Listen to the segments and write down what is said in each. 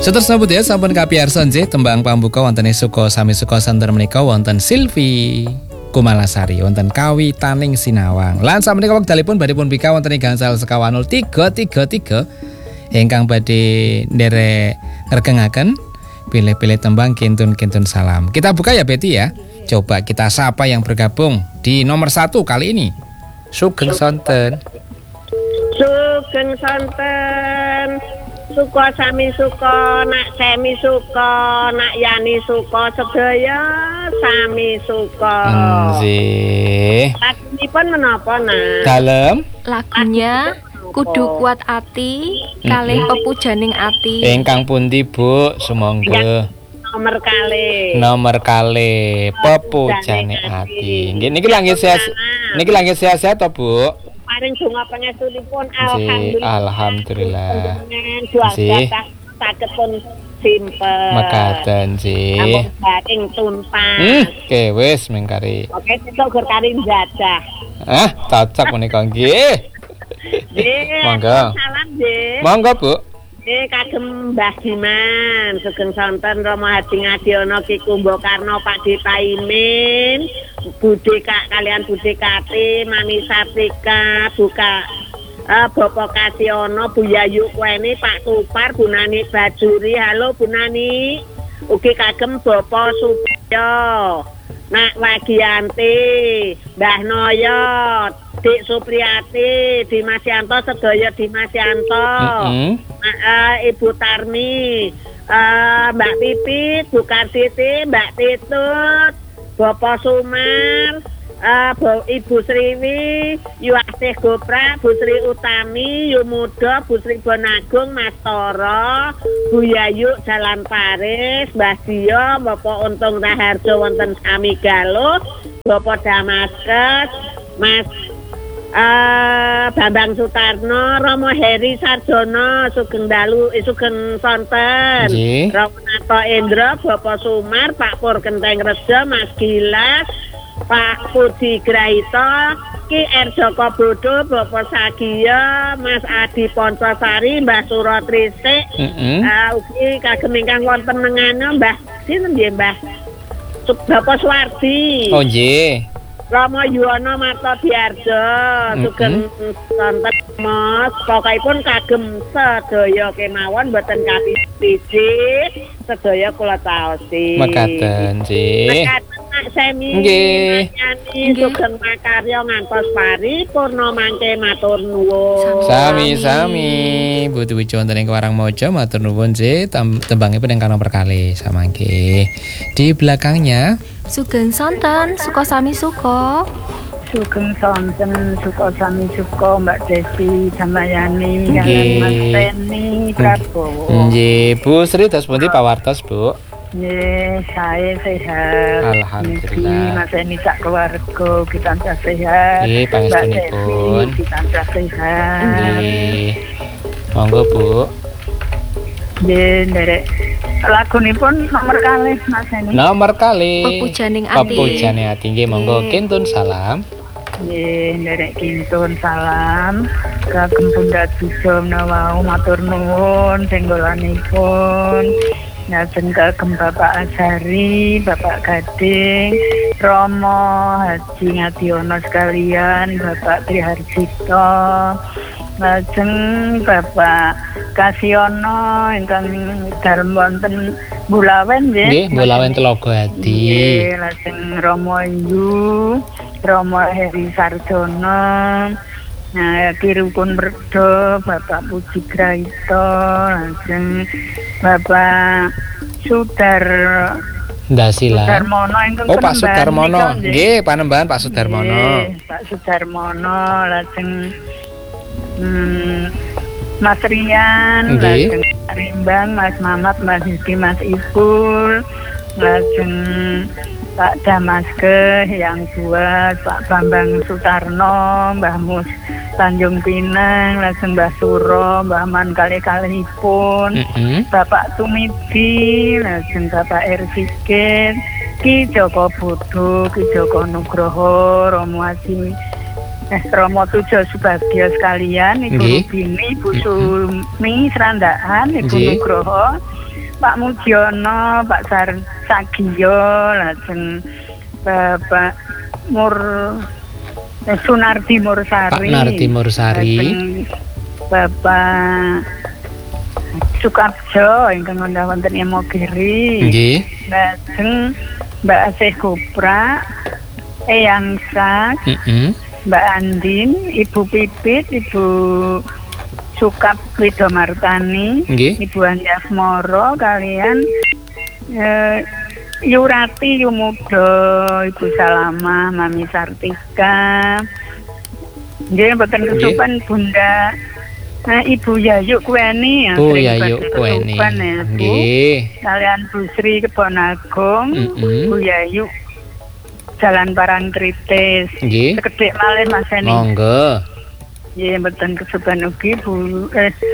Saterusna budaya sampun kapiyarsa nggih tembang pambuka wonten suka sami suka santen menika wonten Silvi Kumalasari wonten Kawitaning Sinawang. Lan sameneika wekdalipun badhe pun pika wonten ing gangsal sekawan 0333 ingkang badhe nderek ngregengaken pilih-pilih tembang kintun-kintun salam. Kita buka ya Betty ya. Coba kita sapa yang bergabung di nomor 1 kali ini. Sugeng sonten. Sugeng sonten. Suka sami suka, nak semi suka, nak yani suka, sedaya sami suka. Nggih. Lagunipun menapa, Nak? Dalem Lagunya Kudu Kuat Ati kalih pepujaning ati. ingkang pundi Bu? Sumangga. Nomor kali. Pepujane ati. Nggih niki langit sehat to Bu? Paring donga pangestunipun Alhamdulillah. Nggih. Saged pun simpel. Mekaten nggih. Ampun bating tuntas. Oke wis mengkari. Oke, sesuk gur kari njajah. Cocok menika nggih. Nggih. Monggo. Salam nggih. Monggo Bu. Nggih kagem Mbah Diman, Sugeng Sonten Rama Hadi Ngadiono Ki Kumbakarna Pak Dipaimin, Budhe Kak kalian Budhe Kati, Mami Sartika, Buka Bapak Kasiono, Bu Yayu Kueni, Pak Tupar, Bu Nani Bajuri, halo Bu Nani. Ugi kagem Bapak Supriyo, Nak Wagianti, Mbah Noyot, Dik Supriyati, Dimas Yanto, sedaya Dimas Yanto, Ibu Tarmi, Mbak Pipit, Bu Karsiti, Mbak Titut, Bapak Sumar, Ibu Sriwi, Yu Asih Gopra, Bu Sri Utami, Yu Muda, Bu Sri Bonagung, Mas Toro, Bu Yayu Jalan Paris, Mbah Dio, Bapak Untung Raharjo wonten Sami Galuh, Bapak Damaskes, Mas Bambang Sutarno, Romo Heri Sarjono, Sugeng Dalu, Sugeng Sonten, Romo Nato Endro, Bapak Sumar, Pak Pur Kenteng Rejo, Mas Gilas, Pak Pudi Graito, Ki R Joko Bodo, Bapak Sagiyo, Mas Adi Poncosari, Mbah Surotrisik, ugi kagem ingkang wonten nengana Mbah sinten nggih Mbah Bapak Suwardi. Oh nggih. Rama Yuwono Marto Diarjo, Sugeng Sonten Mos, pokokipun kagem sedaya kemawon boten kapiji, sedaya kula taosi. Mekaten nggih. Mekaten Nak Semi. Nggih. Nyanyi Sugeng Makarya ngantos paripurna mangke matur nuwun. Sami-sami. Bu Dwijo wonten ing Warangmojo matur nuwun nggih, tembangipun ingkang nomor kalih samangke. Di belakangnya Sugeng Sonten, suka sami suka. Sugeng Sonten, suka sami suka Mbak Desi, Jamayani, Mas Teni, Prabowo. nggih, Bu Sri dos pundi pawartos, Bu? Nggih, saya sehat. Alhamdulillah. Mas Teni sak keluarga kita sehat. Nggih, pangestunipun. Kita sehat. Nggih. Monggo, Bu. Nggih, nderek lagunipun nomor kalih Mas Eni. Nomor kalih. Pepujaning ati. Pepujaning ati nggih monggo kintun salam. Nggih, nderek kintun salam kagem Bunda Dujo menawa matur nuwun senggolanipun. Ngajeng kagem Bapak Azari, Bapak Gading, Romo Haji Ngadiono sekalian, Bapak Triharjito, lajeng Bapak Kasiono ingkang dalem wonten Bulawen nggih. Nggih, Bulawen Telaga Adi. Nggih, lajeng Romo Yu, Romo Heri Sarjono, Kirukun Merdo, Bapak Puji Graito, lajeng Bapak Ndasila. Sudarmono ingkang Pak Sudarmono. Nggih, Panembahan Pak Sudarmono. Pak Sudarmono, lajeng Mas Rian, lajeng Rimbang, Mas Mamat, Mas Hidi, Mas Ipul, lajeng Pak Damaske yang buat Pak Bambang Sutarno, Mbah Mus Tanjung Pinang, lajeng Mbah Suro, Mbah Man kali-kalipun, Bapak Tumidi, lajeng Bapak Ersikit, Ki Joko Bodo, Ki Joko Nugroho, Romo Haji Romo Tujo Subagio sekalian, Ibu Rubini, Ibu Sumi Serandaan, Ibu Nugroho, Pak Mujiono, Pak Sagio, lajeng Bapak Sunardi Mursari. Pak Nardi Mursari. Lajeng Bapak Sukarjo ingkang wonten wonten Imogiri. Nggih. Lajeng Mbak Asih Kupra, Eyang Sak, Mbak Andin, Ibu Pipit, Ibu Sukap Widomartani, Ibu Anjasmoro kalian Yurati Yumudo, Ibu Salama, Mami Sartika. Nggih mboten kesupen Bunda Ibu Yayu Kueni ya. Bu Yayu Kueni. Nggih. Kalian Bu Sri Kebonagung, Bu Yayu Jalan Parangtritis. Nggih. Sekedhik malih Mas Eni. Monggo. Nggih mboten kesupen ugi Bu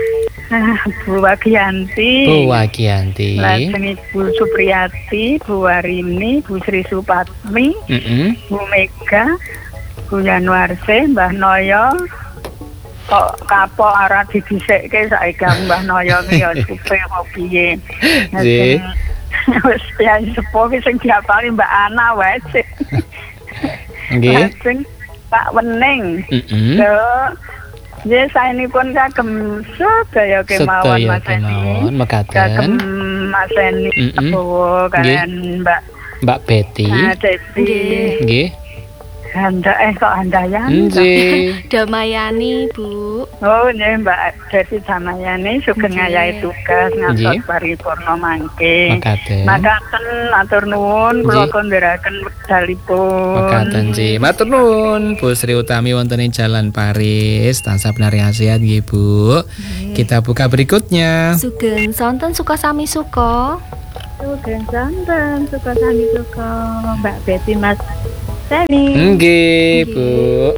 Wagianti. Bu Wagianti. Lajeng Ibu Supriyati, Bu Warini, Bu Sri Supatmi, Bu Mega, Bu Yanwarse, Mbah Noyo. Kok kapok arah didhisekke saiki Mbah Noyo ki ya supe kok piye. Nggih. Wis piye sepuh ki sing diapali Mbak Ana wae. Nggih. Lajeng Pak Wening. Nggih saenipun kagem sedaya kemawon Mas Eni. Kagem Mas Eni Prabowo kalian Mbak Betty. Nggih. Handayani. Damayani, Bu. Oh, nggih Mbak Desi Damayani sugeng ngayahi tugas ngantos paripurna mangke. Makaten matur nuwun kula kondheraken wekdalipun. Makaten nggih. Matur nuwun Bu Sri Utami wonten ing Jalan Paris. Tansah benar sehat nggih, Bu. Kita buka berikutnya. Sugeng sonten suka sami suka. Sugeng sonten suka sami suka Mbak Betty Mas Seni. Nggih, Bu.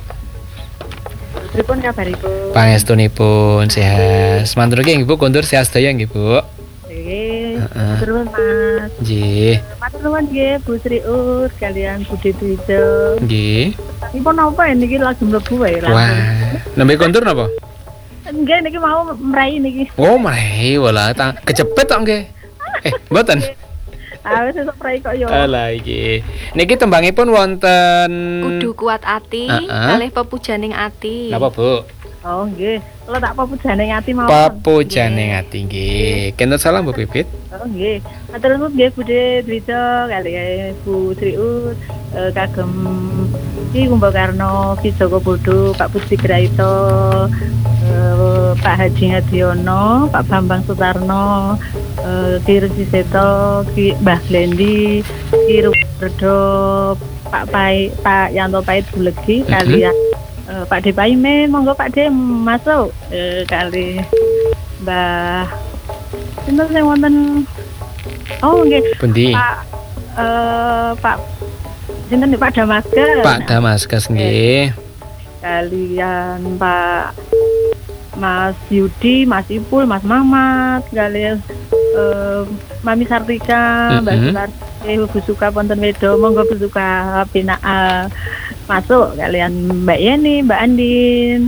Pripun kabaripun? Pangestunipun sehat. Semanten nggih Bu, kondur sehat sedaya nggih, Bu. Nggih. Matur nuwun Mas. Nggih. Matur nuwun nggih Bu Sri Ur kalian Budi Dwijo. Nggih. Nipun napa niki lagi mlebu wae lah. Wah, nembe kondur napa? Nggih niki mau mrai niki. Oh, mrai wala kecepet kok nggih. Mboten. Wis esuk mrai kok yo. Alah iki. Niki tembangipun wonten Kudu kuat ati, kalih pepujaning ati. Napa, Bu? Oh, nggih. Kula tak pepujaning ati mawon. Pepujaning ati nggih. Kenten salam Bu Pipit. Oh, nggih. Matur nuwun nggih Budi Dwijo kaliyan Bu Sri Ut kagem Ki Kumbakarna, Ki Joko Bodo, Pak Puji Graito, Pak Haji Ngadiono, Pak Bambang Sutarno, Ki Resi Seto, Ki Mbah Glendi, Ki Ruberdo, Pak Yanto Pait Bulegi kalian Pak De Paime, monggo Pak De masuk kali Mbah sinten sing wonten. Oh nggih. Pundi? Pak sinten Pak Damaskus. Pak Damaskus nggih. Kalian Pak Mas Yudi, Mas Ipul, Mas Mamat, kalian Mami Sartika, Mbak Sularti, Bu Suka wonten Wedo, monggo Bu Suka pinaa masuk kalian Mbak Yeni, Mbak Andin,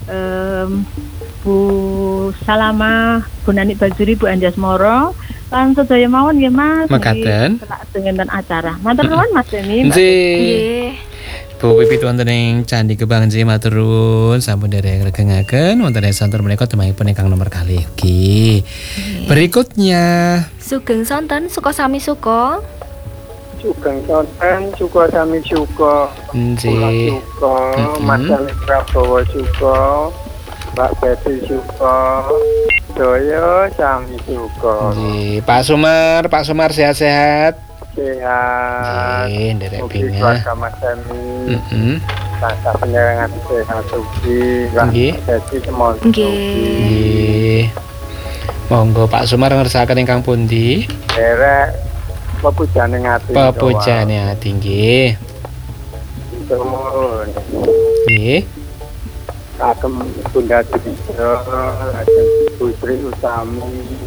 Bu Salama, Bu Nani Bajuri, Bu Anjasmoro, lan sedaya mawon nggih Mas. Mekaten. Dengan acara. Matur nuwun Mas Deni. Nggih. Bu Pipit wonten ing Candi Gebang nggih matur nuwun sampun derek regengaken wonten ing santen menika temahipun ingkang nomor kalih. Nggih. Berikutnya Sugeng sonten suka sami suka. Sugeng sonten suka sami suka. Nggih. Suka Mas Prabowo suka. Mbak Betty suka. Doyo sami suka. Nggih, Pak Sumar sehat-sehat. Sehat. Nggih, nderek Mugi bingung. keluarga Mas Demi. Tansah panjenengan sehat ugi. Nggih. Jadi semoga. Nggih. Monggo Pak Sumar ngersakaken ingkang pundi? Derek pepujaning ati. Pepujane ati nggih. Suwun. Nggih. Kagem Bunda Dwijo, lajeng Bu Sri Utami,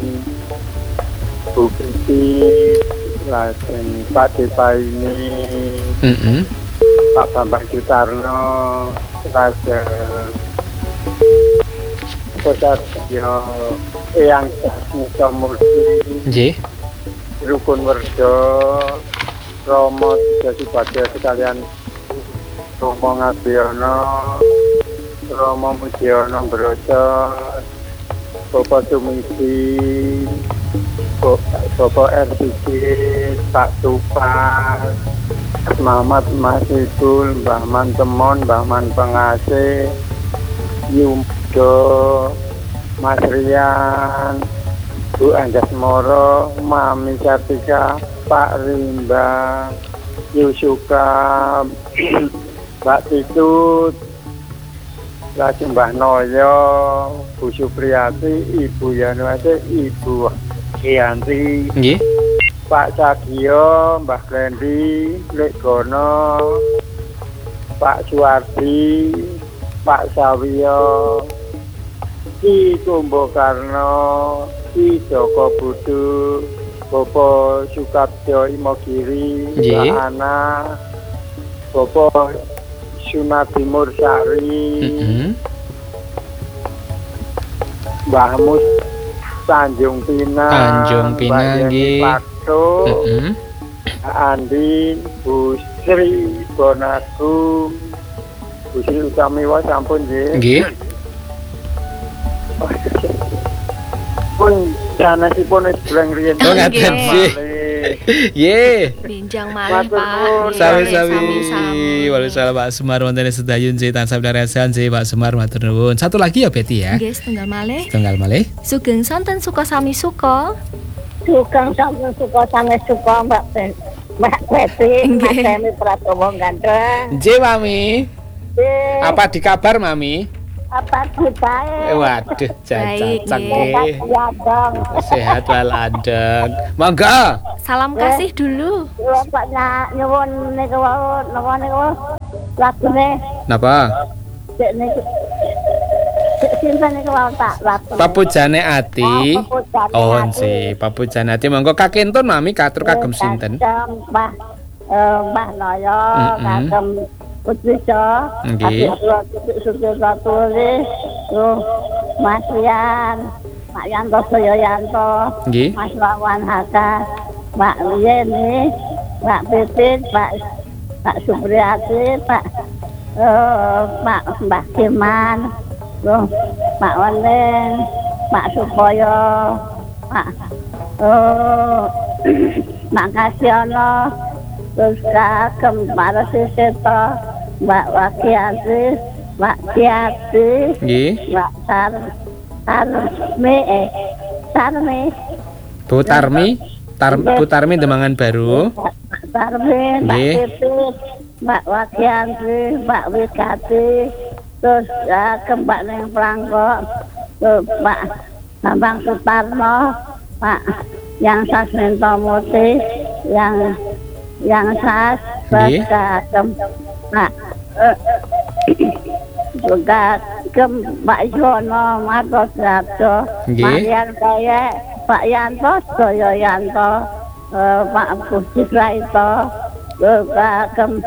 Bu Kriti, lajeng Pak Depaini, Pak Bambang Sutarno, lajeng Kosatyo, Eyang Jasmita Murti, Nggih. Rukun Werdo, Romo Tiga Subagio sekalian Romo Ngabiono, Romo Mujiono Brojo, Bapak Sumisi, Bapak RTG, Pak Tupas, Mamat Masidul, Mbah Man Temon, Mbah Man Pengasih, Yumdo, Mas Rian, Bu Anjas Moro, Mami Sartika, Pak Rimba, Yusuka, Mbak Titut, lagi Mbah Noyo, Bu Supriyati, Ibu Yanwati, Ibu Kianti, Nggih. Pak Sagio, Mbah Klendi, Lek Gono, Pak Suwardi, Pak Sawiyo, Ki Kumbokarno, Ki Joko Budu, Bopo Sukabjo Imogiri, Nggih. Mbak Ana, Bopo Sunati Mursari, Mbah Mus Tanjung Pinang, Tanjung Pinang, Mbak Yeni nggih. Pakto, Andin, Bu Sri Bonagung, Bu Sri Utamiwa sampun nggih. Nggih. Pun sanesipun wis bleng riyen. Oh, ngaten sih. Ye. Binjang malih Matur nuwun. Pak. Sami-sami. Waalaikumsalam Pak Semar wonten sedayun sih tansah leresan sih Pak Semar matur nuwun. Satu lagi ya Betty ya. Nggih, setunggal malih. Tunggal malih. Sugeng sonten suka sami suka. Sugeng sampun suka sange suka Mbak Betty, Mas Demi Pratomo ganteng. Nggih Mami. Apa dikabar Mami? Apa kita? Waduh, Baik, cacak nggih. nggih. Ya dong. Sehat waladeng. Monggo. Salam kasih dulu. Kula Pak nyuwun niku wau napa niku lagune Napa? sik niku. Sik sinten niku wau tak lagu. Papujane ati. Papujane Oh, ati. sih, papujane ati monggo kakentun Mami katur kagem sinten? Mbah Mbah Noyo kagem Putrisyo. Nggih. Suci Satuli. Mas Rian, Pak Yanto Soyoyanto, Nggih. Mas Wawan Haka, Mbak Yeni, Mbak Pipit, Pak Supriyati, Pak Mbak Kiman, Pak Weneng, Pak Supoyo, Pak Kasyono, terus kagem Pak Resiseto, Mbak Wakiati, Mbak Kiati, Nggih. Mbak Sarmi, Bu Tarmi Demangan Baru. Mbak Sarmi, Mbak Nggih. Pipit, Mbak Wakianti, Mbak Wikati, terus Mbak Neng Prangko, terus Pak Bambang Sutarno, Pak yang Sas Minto Muti, yang Sas, Nggih. Pak juga Mbak Jono, Martos Rabdo, Nggih. Marian Kaya, Pak Yanto, Soyo Yanto, Pak Puji Raito, juga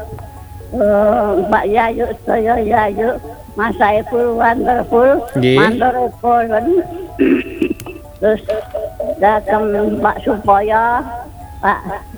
Mbak Yayu, Soyo Yayu, Mas Saiful, Wonderful, Nggih. Wonderful, terus Mbak Supoyo, Pak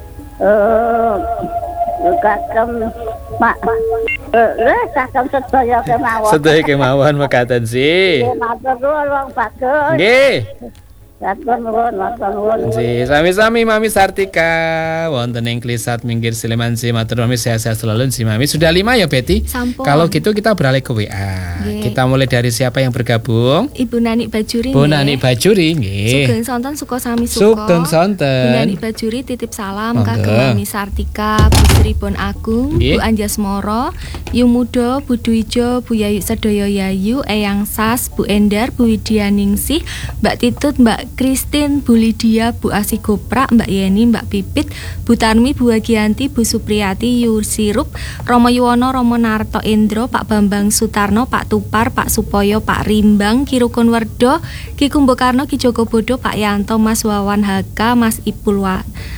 kagem Pak kagem sedaya kemawon. Sedaya kemawon mekaten sih. Matur nuwun wong bagus. Nggih. Matur nuwun. Si sami-sami Mami Sartika wonten ing Klisat Minggir Sleman si matur nuwun sehat-sehat selalu si Mami. Sudah 5 ya Betty? Sampun. Kalau gitu kita beralih ke WA. Nggih. Kita mulai dari siapa yang bergabung? Ibu Nani Bajuri. Bu nggih. Nani Bajuri nggih. Sugeng sonten suka sami suka. Sugeng sonten. Bu Nani Bajuri titip salam Monggo. kagem Mami Sartika, Bu Sri Bon Agung, Nggih. Bu Anjas Moro, Yu Mudo, Bu Duijo, Bu Yayu Sedoyo Yayu, Eyang Sas, Bu Endar, Bu Widya Ningsih, Mbak Titut, Mbak Kristin, Bu Lydia, Bu Asih Goprak, Mbak Yeni, Mbak Pipit, Bu Tarmi, Bu Wagianti, Bu Supriyati, Yu Sirup, Romo Yuwono, Romo Narto Indro, Pak Bambang Sutarno, Pak Tupar, Pak Supoyo, Pak Rimbang, Ki Rukun Werdo, Ki Kumbokarno, Ki Joko Bodo, Pak Yanto, Mas Wawan Haka, Mas Ipul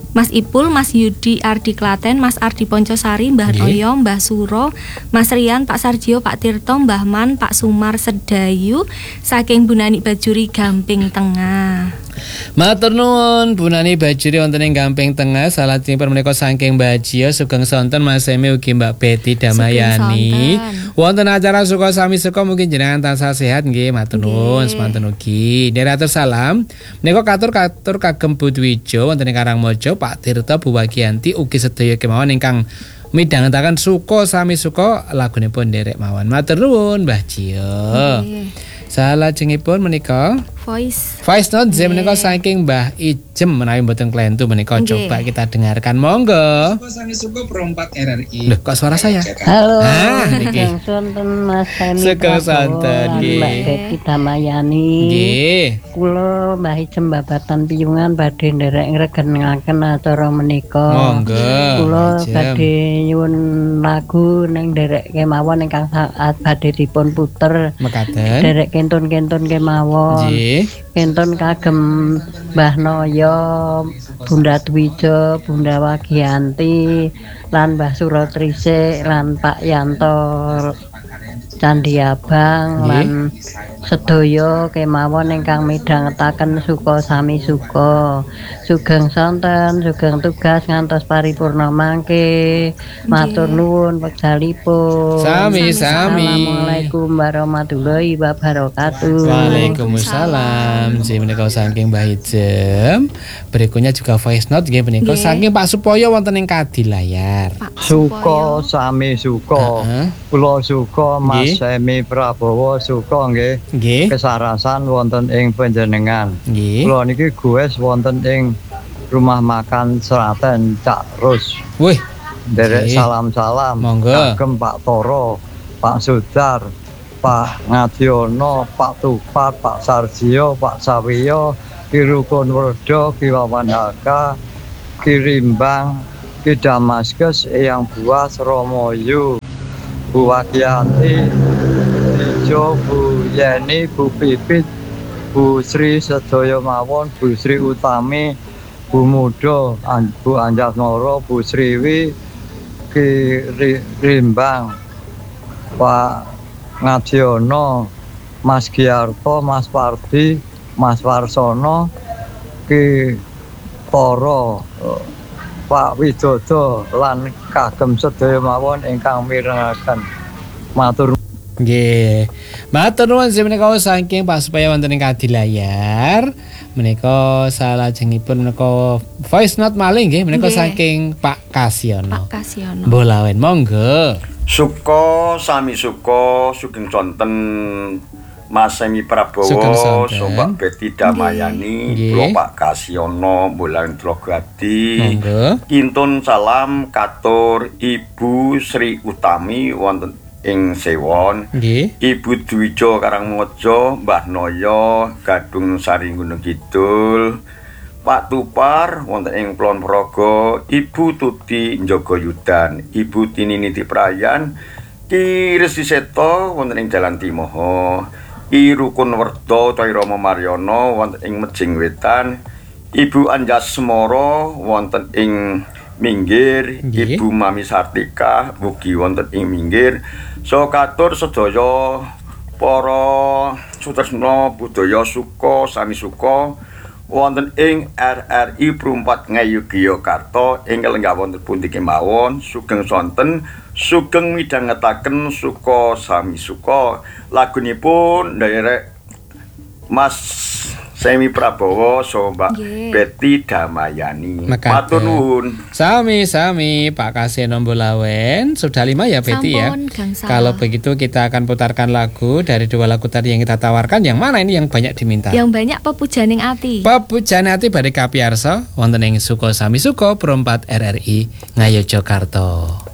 Mas Ipul, Mas Yudi Ardi Klaten, Mas Ardi Poncosari, Mbah Noyo, Mbah Suro, Mas Rian, Pak Sarjio, Pak Tirto, Mbah Man, Pak Sumar Sedayu, saking Bu Nani Bajuri Gamping Tengah. Matur nuwun Bu Nani Bajuri wonten ing Gamping Tengah, salajengipun menika saking Bajio sugeng sonten Mas Semi ugi Mbak Betty Damayani. Wonten acara Suka Sami Suka mungkin jenengan tansah sehat nggih, matur nuwun semanten ugi. Dherekatur salam menika katur kagem Bu Dwijo wonten ing Karangmojo, Pak Tirta, Bu Wagianti ugi sedaya kemawon ingkang midhangetaken Suka Sami Suka lagunipun nderek mawon. Matur nuwun Mbah Jio. Salajengipun menika Voice note menika saking Mbah Ijem menawi mboten klentu menika coba kita dengarkan monggo. Sami Suka perompak RRI. Loh, kok suara saya? Halo. Niki. Sonten Mas Semi. Sugeng sonten nggih. Mbak Betty Damayani. Nggih. Kula Mbah Ijem babatan piyungan badhe nderek ngregenaken acara menika. Monggo. Kula badhe nyuwun lagu ning nderek kemawon ingkang saat badhe dipun puter. Mekaten. Nderek kentun-kentun kemawon. Nggih. Kentun kagem Mbah Noyo, Bunda Dwijo, Bunda Wagianti, lan Mbah Surotrise, lan Pak Yanto Candi Abang, lan sedaya kemawon ingkang midhangetaken Suka Sami Suka. Sugeng sonten, sugeng tugas ngantos paripurna mangke. Matur nuwun wekdalipun. Sami-sami. Assalamualaikum warahmatullahi wabarakatuh. Waalaikumsalam. Jadi menika saking Mbah Ijem. Berikutnya juga voice note nggih menika saking Pak Supoyo wonten ing Kadilayar. Suka Sami Suka. Kula suka Mas Semi Prabowo suka nggih. Nggih. Kesarasan wonten ing panjenengan. Nggih. Kula niki gues wonten ing Rumah Makan Seraten Cak Rus. Wih. Derek salam-salam. Monggo. Kagem Pak Toro, Pak Sudar, Pak Ngadiono, Pak Tupat, Pak Sarjio, Pak Sawiyo, Ki Rukun Werdo, Ki Wawan Haka, Ki Rimbang, Ki Damaskus, Eyang Buas, Romoyu, Bu Wagianti, Dijo, Bu Yeni, Bu Pipit, Bu Sri Sedoyo Mawon, Bu Sri Utami, Bu Mudo, Bu Anjasmoro, Bu Sriwi, Ki Rimbang, Pak Ngadiono, Mas Giarto, Mas Pardi, Mas Warsono, Ki Toro, Pak Widodo, lan kagem sedaya mawon ingkang mirengaken. Matur nggih. Matur nuwun menika saking Pak Supaya wonten ing Kadilayar. Menika salajengipun menika voice note malih nggih menika saking Pak Kasyono. Pak Kasyono. Mbolawen monggo. Suka Sami Suka sugeng sonten Mas Semi Prabowo, Mbak Betty Damayani, kula Pak Kasyono, Mbolawen Trogadi. Monggo. Kintun salam katur Ibu Sri Utami wonten ing Sewon. Nggih. Ibu Dwijo Karangmojo, Mbah Noyo Gadung Sari Gunung Kidul, Pak Tupar wonten ing Plon Progo, Ibu Tuti Njogoyudan, Ibu Tininiti Prayan, Ki Resi Seto wonten ing Jalan Timoho, Ki Rukun Werdo Coiromo Maryono wonten ing Mejing Wetan, Ibu Anjasmoro wonten ing Minggir, Ibu Mami Sartika mugi wonten ing Minggir. So katur sedaya para sutresna budaya Suka Sami Suka wonten ing RRI Prumpat Ngayogyakarta ingkang lenggah wonten pundi kemawon sugeng sonten sugeng midhangetaken Suka Sami Suka. Lagunipun nderek Mas Semi Prabowo so Mbak Betty Damayani. Matur nuwun. Sami-sami Pak Kasyono Mbolawen. Sudah 5 ya Betty ya. Kalau begitu kita akan putarkan lagu dari 2 lagu tadi yang kita tawarkan. Yang mana ini yang banyak diminta? Yang banyak Pepujaning Ati. Pepujaning Ati badhe kapiyarsa wonten ing Suka Sami Suka Prompat RRI Ngayogyakarta.